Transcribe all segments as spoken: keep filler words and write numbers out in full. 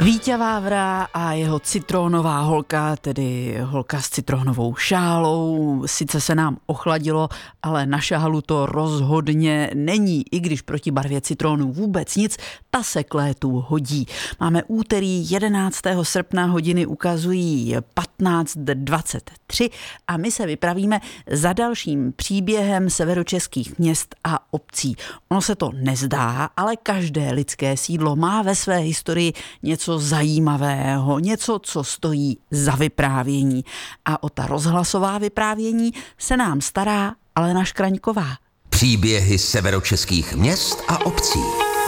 Vítě Vávra a jeho citronová holka, tedy holka s citronovou šálou. Sice se nám ochladilo, ale na šálu to rozhodně není, i když proti barvě citronu vůbec nic, ta se k létu hodí. Máme úterý jedenáctého srpna, hodiny ukazují patnáct dvacet tři a my se vypravíme za dalším příběhem severočeských měst a obcí. Ono se to nezdá, ale každé lidské sídlo má ve své historii něco zajímavého, něco, co stojí za vyprávění. A o ta rozhlasová vyprávění se nám stará Alena Škraňková. Příběhy severočeských měst a obcí.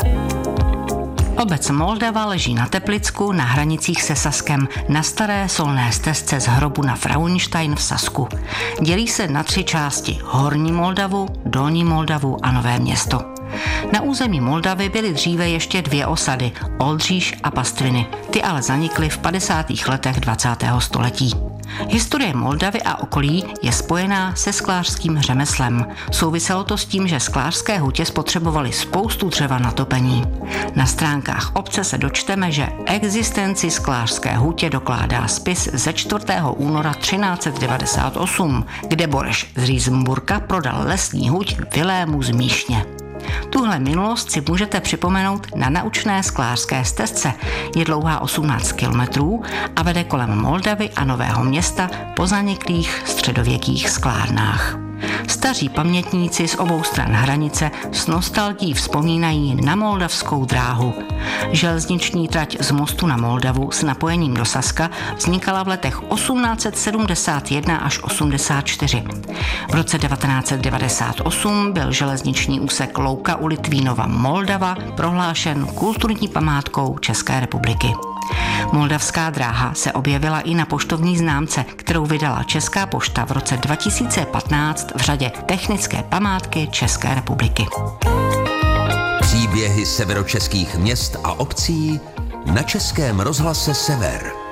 Obec Moldava leží na Teplicku na hranicích se Saskem na staré solné stezce z hrobu na Frauenstein v Sasku. Dělí se na tři části: Horní Moldavu, Dolní Moldavu a Nové Město. Na území Moldavy byly dříve ještě dvě osady, Oldříž a Pastviny. Ty ale zanikly v padesátých letech dvacátého století. Historie Moldavy a okolí je spojená se sklářským řemeslem. Souviselo to s tím, že sklářské hutě spotřebovaly spoustu dřeva na topení. Na stránkách obce se dočteme, že existenci sklářské hutě dokládá spis ze čtvrtého února třináct set devadesát osm, kde Boreš z Riesenburka prodal lesní huť Vilému z Míšně. Tuhle minulost si můžete připomenout na naučné sklářské stezce. Je dlouhá osmnáct kilometrů a vede kolem Moldavy a Nového Města po zaniklých středověkých sklárnách. Staří pamětníci z obou stran hranice s nostalgií vzpomínají na moldavskou dráhu. Železniční trať z Mostu na Moldavu s napojením do Saska vznikala v letech osmnáct set sedmdesát jedna až osmdesát čtyři. V roce devatenáct set devadesát osm byl železniční úsek Louka u Litvínova Moldava prohlášen kulturní památkou České republiky. Moldavská dráha se objevila i na poštovní známce, kterou vydala Česká pošta v roce dva tisíce patnáct v řadě Technické památky České republiky. Příběhy severočeských měst a obcí na Českém rozhlase Sever.